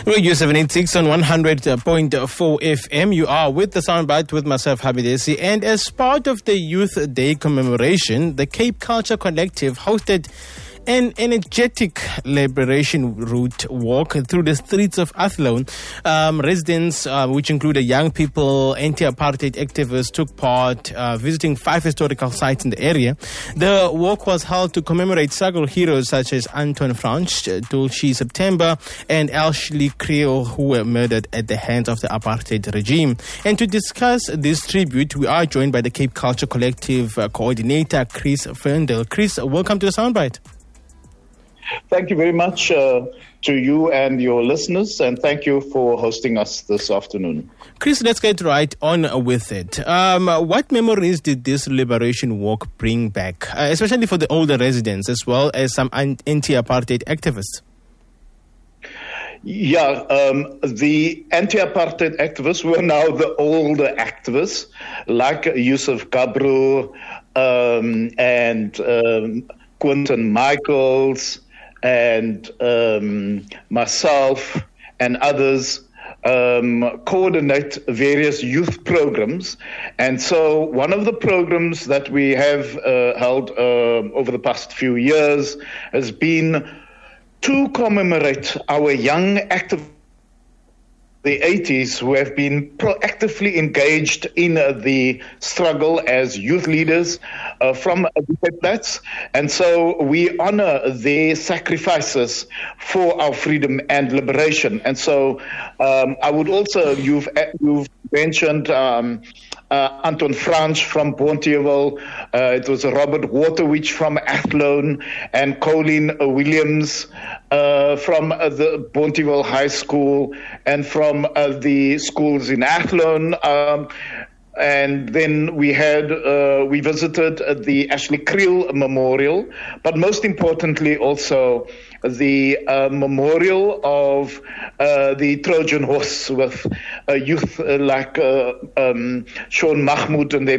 Radio 786 on 100.4 FM. You are with the Soundbite with myself, Habidesi. And as part of the Youth Day commemoration, the Cape Culture Collective hosted an energetic liberation route walk through the streets of Athlone. Residents, which included young people, anti-apartheid activists, took part, visiting 5 historical sites in the area. The walk was held to commemorate struggle heroes such as Anton Fransch, Dulcie September, and Ashley Creel, who were murdered at the hands of the apartheid regime. And to discuss this tribute, we are joined by the Cape Culture Collective coordinator, Chris Ferndale. Chris, welcome to the Soundbite. Thank you very much to you and your listeners, and thank you for hosting us this afternoon. Chris, let's get right on with it. What memories did this liberation walk bring back, especially for the older residents as well as some anti-apartheid activists? Yeah, the anti-apartheid activists were now the older activists, like Yusuf Kabru and Quentin Michaels, and myself and others coordinate various youth programs. And so one of the programs that we have held over the past few years has been to commemorate our young activists, the 80s, who have been proactively engaged in the struggle as youth leaders from Witwatersrand. And so we honor their sacrifices for our freedom and liberation. And so I would also, you've mentioned Anton Fransch from Bonteheuwel, it was Robert Waterwich from Athlone, and Colleen Williams from the Bonteheuwel High School, and from the schools in Athlone. And then we visited the Ashley Creel Memorial, but most importantly also the memorial of the Trojan Horse with youth like Sean Mahmoud and them.